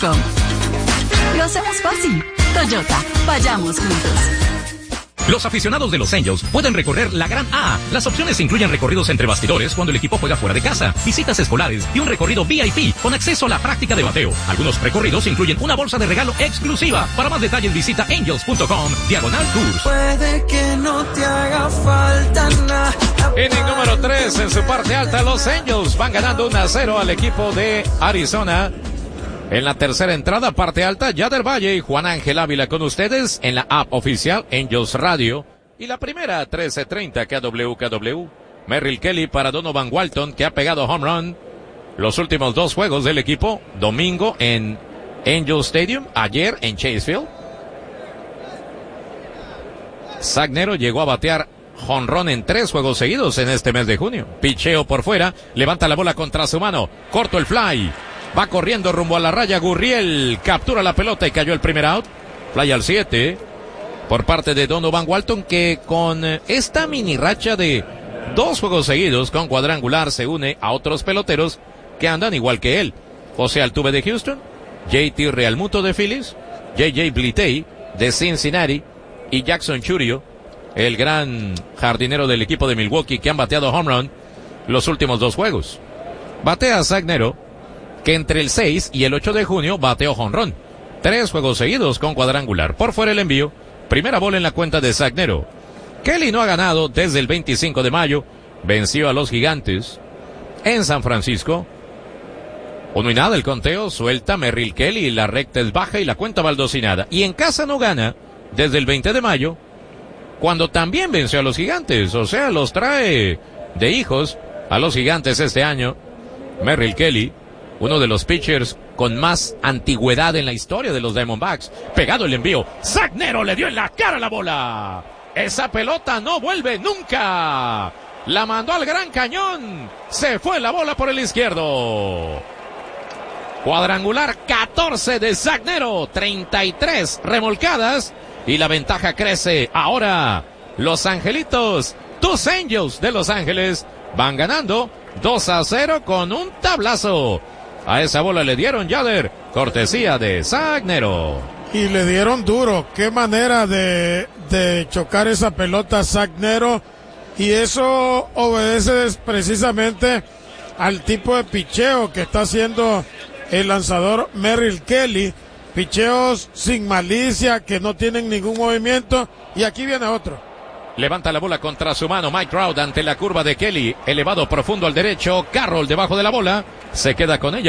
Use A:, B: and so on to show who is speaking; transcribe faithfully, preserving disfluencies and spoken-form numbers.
A: com. Lo hacemos fácil. Toyota, vayamos juntos.
B: Los aficionados de los Angels pueden recorrer la Gran A. Las opciones incluyen recorridos entre bastidores cuando el equipo juega fuera de casa, visitas escolares y un recorrido V I P con acceso a la práctica de bateo. Algunos recorridos incluyen una bolsa de regalo exclusiva. Para más detalles visita angels punto com diagonal tours.
C: Puede que no te haga falta nada.
D: Inning número tres en su parte alta. Los Angels van ganando uno a cero al equipo de Arizona. En la tercera entrada, parte alta, Yader Valle y Juan Ángel Ávila con ustedes en la app oficial Angels Radio. Y la primera, trece treinta K W K W. Merrill Kelly para Donovan Walton, que ha pegado home run. Los últimos dos juegos del equipo, domingo en Angels Stadium, ayer en Chase Field. Sagnero llegó a batear jonrón en tres juegos seguidos en este mes de junio. Picheo por fuera, levanta la bola contra su mano, corto el fly. Va corriendo rumbo a la raya Gurriel, captura la pelota y cayó el primer out. Fly al siete por parte de Donovan Walton, que con esta mini racha de dos juegos seguidos con cuadrangular se une a otros peloteros que andan igual que él. José Altuve de Houston, J T Realmuto de Phillies, J J Blitey de Cincinnati y Jackson Churio, el gran jardinero del equipo de Milwaukee, que han bateado home run los últimos dos juegos. Batea Sagnero, que entre el seis y el ocho de junio bateó jonrón. Tres juegos seguidos con cuadrangular. Por fuera el envío. Primera bola en la cuenta de Sagnero. Kelly no ha ganado desde el veinticinco de mayo. Venció a los Gigantes en San Francisco. Uno y nada el conteo. Suelta Merrill Kelly. La recta es baja y la cuenta baldosinada. Y en casa no gana desde el veinte de mayo, cuando también venció a los Gigantes. O sea, los trae de hijos a los Gigantes este año. Merrill Kelly, uno de los pitchers con más antigüedad en la historia de los Diamondbacks. Pegado el envío. Sagnero le dio en la cara la bola. Esa pelota no vuelve nunca. La mandó al gran cañón. Se fue la bola por el izquierdo. Cuadrangular catorce de Sagnero. treinta y tres remolcadas. Y la ventaja crece. Ahora los Angelitos, tus Angels de Los Ángeles, van ganando dos a cero con un tablazo. A esa bola le dieron Yader, cortesía de Sagnero.
E: Y le dieron duro. Qué manera de, de chocar esa pelota Sagnero. Y eso obedece precisamente al tipo de picheo que está haciendo el lanzador Merrill Kelly. Picheos sin malicia, que no tienen ningún movimiento. Y aquí viene otro.
D: Levanta la bola contra su mano Mike Trout ante la curva de Kelly. Elevado profundo al derecho. Carroll debajo de la bola. Se queda con ella.